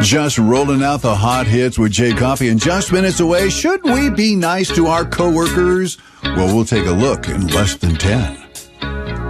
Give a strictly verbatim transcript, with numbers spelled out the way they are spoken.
Just rolling out the hot hits with Jay Coffee and just minutes away. Should we be nice to our coworkers? Well, we'll take a look in less than ten.